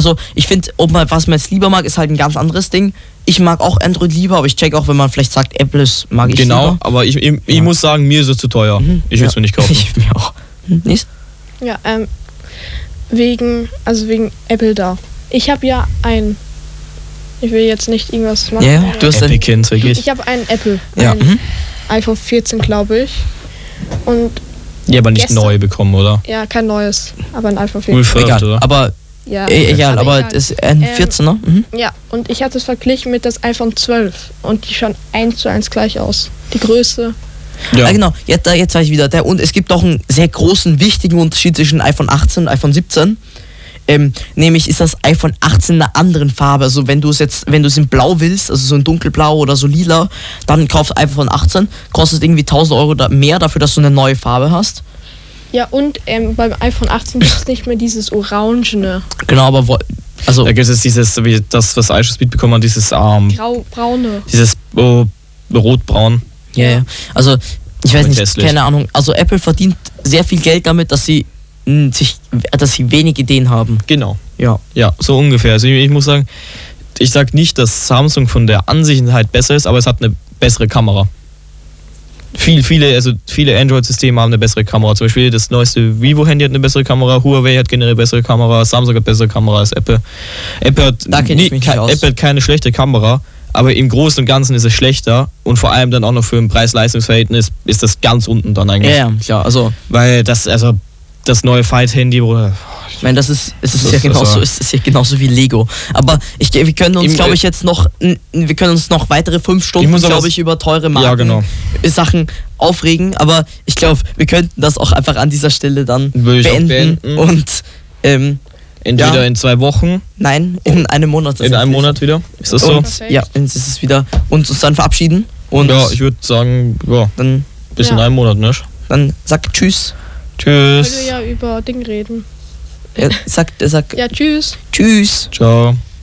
Also ich finde, was man jetzt lieber mag, ist halt ein ganz anderes Ding. Ich mag auch Android lieber, aber ich check auch, wenn man vielleicht sagt, Apple ist, mag ich lieber. Genau, aber ich muss sagen, mir ist es zu teuer. Ich will es mir nicht kaufen. Ich mir auch. Nies? Ja, wegen Apple da. Ich habe ja ich will jetzt nicht irgendwas machen. Ja, du hast Epic-Kind, wirklich. Ich habe einen Apple, Ja. iPhone 14, glaube ich. Und Ja, aber nicht gestern- neu bekommen, oder? ja, kein neues, aber ein iPhone 14. Ulfirst, Egal, oder? aber Ja, egal, aber egal. das ist ein 14er. Mhm. Ja, und ich hatte es verglichen mit das iPhone 12 und die schauen 1:1 gleich aus. Die Größe. Ja. Ah, genau, jetzt weiß ich wieder. Und es gibt auch einen sehr großen, wichtigen Unterschied zwischen iPhone 18 und iPhone 17. Nämlich ist das iPhone 18 in einer anderen Farbe. Also wenn du es in Blau willst, also so in dunkelblau oder so lila, dann kaufst iPhone 18, kostet irgendwie 1.000 Euro mehr dafür, dass du eine neue Farbe hast. Ja, und beim iPhone 18 gibt es nicht mehr dieses Orangene. Genau, aber Da gibt es dieses, wie das, was iSpeed bekommen hat, dieses Braune. dieses rotbraun. ja. Also ich weiß nicht, Hässlich. keine Ahnung. Also Apple verdient sehr viel Geld damit, dass sie wenig Ideen haben. Genau. Ja. Ja, so ungefähr. Also ich muss sagen, ich sage nicht, dass Samsung von der Ansichtheit besser ist, aber es hat eine bessere Kamera. Viele Android-Systeme haben eine bessere Kamera. Zum Beispiel das neueste Vivo-Handy hat eine bessere Kamera, Huawei hat generell bessere Kamera, Samsung hat bessere Kamera als Apple. Apple hat keine schlechte Kamera, aber im Großen und Ganzen ist es schlechter und vor allem dann auch noch für ein Preis-Leistungs-Verhältnis ist das ganz unten dann eigentlich. Ja, klar. Also, Weil das neue Fight-Handy, ich meine, es ist ja genauso wie Lego. Aber wir können uns, glaube ich, noch weitere 5 Stunden, glaube ich, über teure Sachen aufregen. Aber ich glaube, wir könnten das auch einfach an dieser Stelle dann beenden. Und entweder in 2 Wochen. Nein, in einem Monat. In einem Monat wieder. Ist das so? Ja, jetzt ist es wieder. Und uns dann verabschieden. Und ja, ich würde sagen, dann bis in einem Monat, ne? Dann sag Tschüss. Tschüss. Ich wollte ja über Ding reden. Sag Ja, tschüss. Tschüss. Ciao.